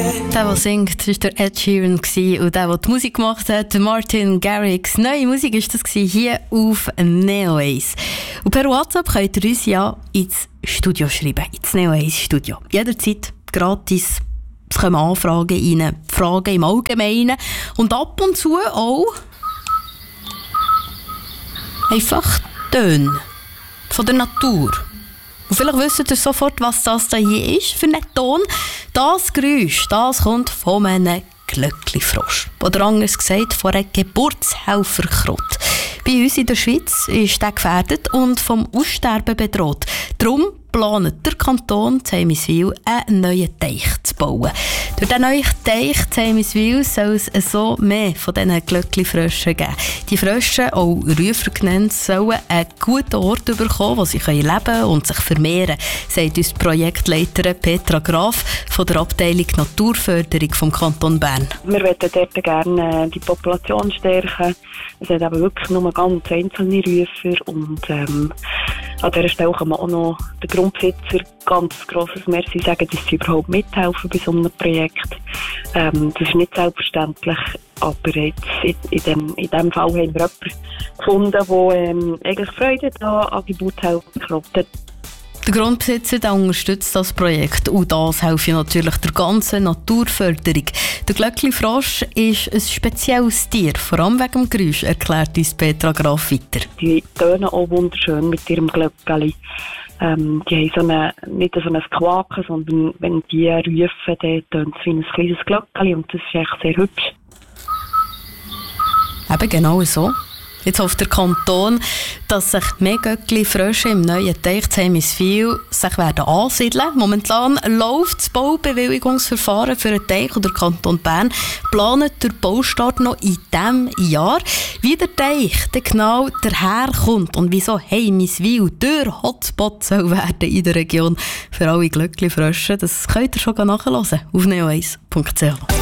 Der singt, war der Ed Sheeran und der die Musik gemacht hat, Martin Garrix. Neue Musik war das hier auf Neo Ace. Und per WhatsApp könnt ihr uns ja ins Studio schreiben, ins Neo Ace Studio. Jederzeit gratis. Es kommen Anfragen rein, Fragen im Allgemeinen und ab und zu auch einfach Töne von der Natur. Und vielleicht wisst ihr sofort, was das da hier ist für einen Ton. Das Geräusch, das kommt von einem Glöckli-Frosch. Oder anders gesagt, von einer Geburtshelferkrott. Bei uns in der Schweiz ist der gefährdet und vom Aussterben bedroht. Darum plant der Kanton Zeymiswil einen neuen Teich zu bauen. Durch diesen neuen Teich Zeymiswil soll es so mehr von diesen Glöckli-Fröschen geben. Die Frösche, auch Rüfer genannt, sollen einen guten Ort bekommen, wo sie leben und sich vermehren können, sagt uns Projektleiterin Petra Graf von der Abteilung Naturförderung vom Kanton Bern. Wir möchten dort gerne die Population stärken. Es hat eben wirklich nur ganz einzelne Rüfer und an dieser Stelle kann man auch noch den Grundbesitzer ganz grosses Merci sagen, dass sie überhaupt mithelfen bei so einem Projekt. Das ist nicht selbstverständlich, aber jetzt in diesem Fall haben wir jemanden gefunden, der eigentlich Freude an Geburtshelfer hat. Der Grundbesitzer der unterstützt das Projekt und das hilft natürlich der ganzen Naturförderung. Der Glöckli-Frosch ist ein spezielles Tier, vor allem wegen dem Geräusch, erklärt uns Petra Graf weiter. Die tönen auch wunderschön mit ihrem Glöckli. Die haben nicht so ein Quaken, sondern wenn die rufen, dann tönt es wie ein kleines Glöckli und das ist echt sehr hübsch. Eben genau so. Jetzt hofft der Kanton, dass sich mehr Glöckli-Frösche im neuen Teich Zeymiswil sich werden ansiedeln. Momentan läuft das Baubewilligungsverfahren für einen Teich und der Kanton Bern plant den Baustart noch in diesem Jahr. Wie der Teich dann genau daherkommt und wieso Zeymiswil der Hotspot soll werden in der Region für alle Glöckli-Frösche, das könnt ihr schon nachhören auf neoace.ch.